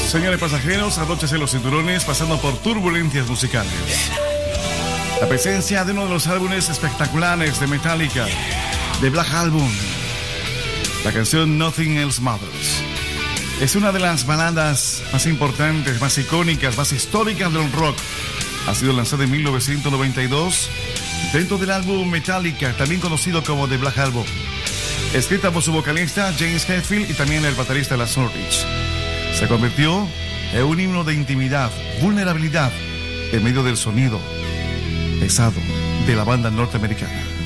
Señores pasajeros, abróchense los cinturones pasando por turbulencias musicales. La presencia de uno de los álbumes espectaculares de Metallica, The Black Album. La canción Nothing Else Matters. Es una de las baladas más importantes, más icónicas, más históricas del rock. Ha sido lanzada en 1992 dentro del álbum Metallica, también conocido como The Black Album. Escrita por su vocalista James Hetfield y también el baterista Lars Ulrich. Se convirtió en un himno de intimidad, vulnerabilidad, en medio del sonido pesado de la banda norteamericana.